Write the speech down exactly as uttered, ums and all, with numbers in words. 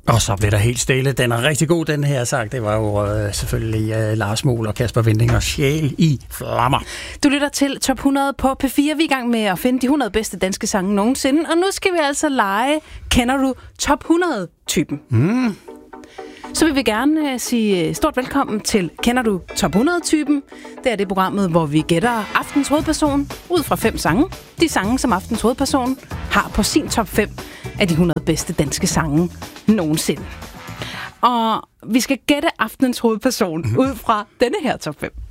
Og så blev der helt stille. Den er rigtig god, den her sang. Det var jo øh, selvfølgelig øh, Lars Mohl og Kasper Winding og Sjæl i flammer. Du lytter til Top hundrede på P fire. Vi er i gang med at finde de hundrede bedste danske sange nogensinde. Og nu skal vi altså lege, kender du Top hundrede-typen? Mm. Så vil vi gerne uh, sige stort velkommen til Kender du Top hundrede-typen? Det er det programmet, hvor vi gætter aftens hovedperson ud fra fem sange. De sange, som aftens hovedperson har på sin top fem af de hundrede bedste danske sange nogensinde. Og vi skal gætte aftens hovedperson ud fra denne her top fem.